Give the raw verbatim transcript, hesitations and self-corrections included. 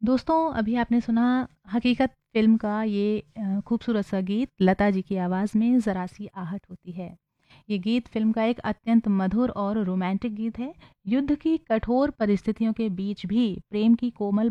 दोस्तों अभी आपने सुना हकीकत फ़िल्म का ये अ, खूबसूरत सा गीत लता जी की आवाज़ में ज़रा सी आहट होती है। ये गीत फ़िल्म का एक अत्यंत मधुर और रोमांटिक गीत है। युद्ध की कठोर परिस्थितियों के बीच भी प्रेम की कोमल